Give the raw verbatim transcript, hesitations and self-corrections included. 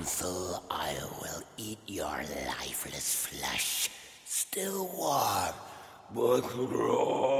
council, I will eat your lifeless flesh, still warm but raw.